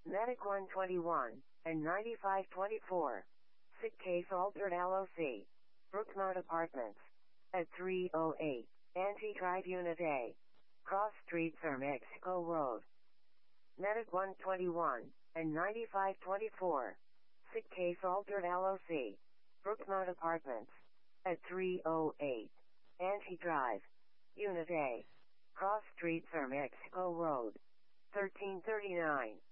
Medic 121 and 9524. Sick case altered LOC. Brookmount Apartments. At 308. Anti-Drive Unit A. Cross Street, Sir Mexico Road. Medic 121 and 9524. Sick case altered LOC. Brookmount Apartments. At 308. Anti-Drive. Unit A. Cross Street, Sir Mexico Road. 1339.